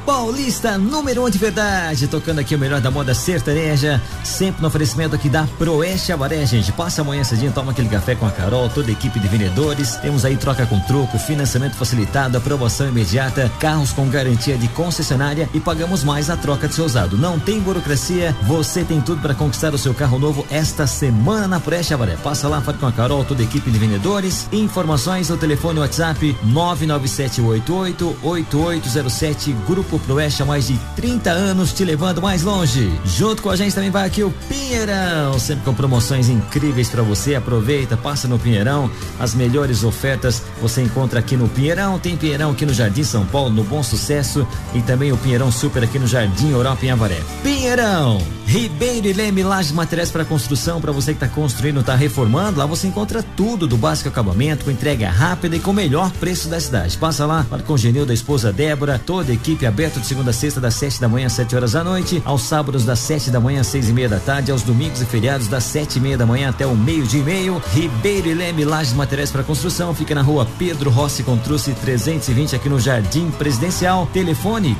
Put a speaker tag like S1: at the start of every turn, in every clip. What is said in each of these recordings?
S1: Paulista, número 1 de verdade, tocando aqui o melhor da moda sertaneja, sempre no oferecimento aqui da Proeste Avaré, gente. Passa amanhã cedinho, toma aquele café com a Carol, toda a equipe de vendedores. Temos aí troca com troco, financiamento facilitado, aprovação imediata, carros com garantia de concessionária e pagamos mais a troca de seu usado. Não tem burocracia, você tem tudo para conquistar o seu carro novo esta semana na Proeste Avaré. Passa lá, fale com a Carol, toda a equipe de vendedores. Informações no telefone WhatsApp 997888807, Grupo Proeste há mais de 30 anos te levando mais longe. Junto com a gente também vai aqui o Pinheirão, sempre com promoções incríveis para você. Aproveita, passa no Pinheirão, as melhores ofertas você encontra aqui no Pinheirão. Tem Pinheirão aqui no Jardim São Paulo, no Bom Sucesso, e também o Pinheirão Super aqui no Jardim Europa em Avaré. Pinheirão, Ribeiro e Leme, lajes, materiais para construção, para você que está construindo, está reformando, lá você encontra tudo do básico acabamento, com entrega rápida e com o melhor preço da cidade. Passa lá, fala com o Genil da esposa Débora, toda a equipe aberta de segunda a sexta, das 7 da manhã às 7 horas da noite, aos sábados das 7 da manhã às 6:30 da tarde, aos domingos e feriados das 7:30 da manhã até o meio-dia e meio. Ribeiro e Leme, lajes, materiais para construção, fica na rua Pedro Rossi Contrucci 320, aqui no Jardim Presidencial. Telefone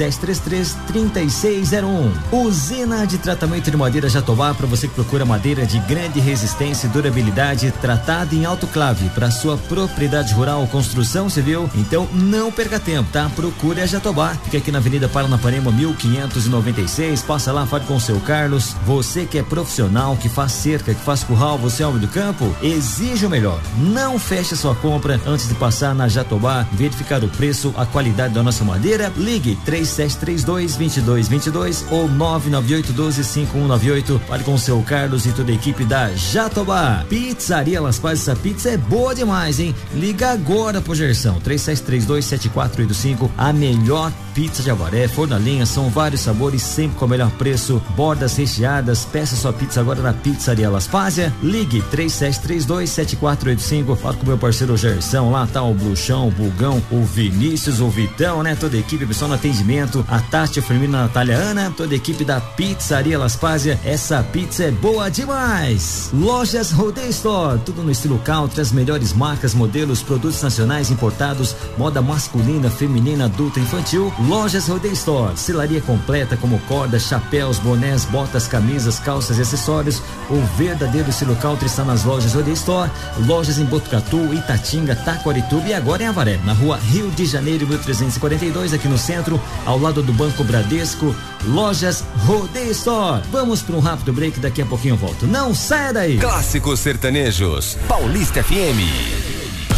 S1: 3733-3601. Usina de tratamento de madeira Jatobá, para você que procura madeira de grande resistência e durabilidade, tratada em autoclave para sua propriedade rural ou construção civil. Então não perca tempo, tá? Procure a Jatobá, fica aqui na Avenida Paranapanema 1596. Passa lá, fale com o seu Carlos. Você que é profissional, que faz cerca, que faz curral, você é homem do campo, exige o melhor. Não feche sua compra antes de passar na Jatobá, verificar o preço, a qualidade da nossa madeira. Ligue 3732-2222 ou 99812-5198. Fale com o seu Carlos e toda a equipe da Jatobá. Pizzaria Las Pazes, essa pizza é boa demais, hein? Liga agora pro Gerson 3732-7485. A melhor pizza de Avaré, forno a lenha, são vários sabores, sempre com o melhor preço, bordas recheadas. Peça sua pizza agora na Pizzaria Las Pazes. Ligue 3732-7485. Fala com o meu parceiro Gerson, lá tá o Bruxão, o Bulgão, o Vinícius, o Vitão, né? Toda a equipe, pessoal no atendimento, a Tati, a Firmina, a Natália, Ana, toda a equipe da Pizzaria Las Pazes. Essa pizza é boa demais. Lojas Rodeio Store, tudo no estilo country, as melhores marcas, modelos, produtos nacionais importados, moda masculina, feminina, adulta, infantil. Lojas Rodeio Store, selaria completa como cordas, chapéus, bonés, botas, camisas, calças e acessórios. O verdadeiro estilo country está nas lojas Rodeio Store. Lojas em Botucatu, Itatinga, Taquarituba e agora em Avaré, na rua Rio de Janeiro 1342, aqui no centro, ao lado do Banco Bradesco. Lojas Rodeio Store. Vamos para um rápido break, daqui a pouquinho eu volto. Não saia daí.
S2: Clássicos sertanejos, Paulista FM.